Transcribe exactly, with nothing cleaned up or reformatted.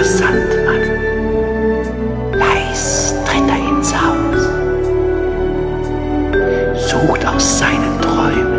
Sandmann. Leis tritt er ins Haus, sucht aus seinen Träumen